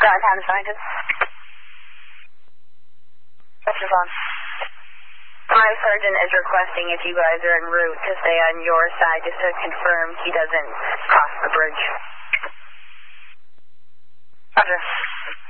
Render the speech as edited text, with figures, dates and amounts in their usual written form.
Downtown scientist. What's your phone? My sergeant is requesting if you guys are en route to stay on your side just to confirm he doesn't cross the bridge. Roger.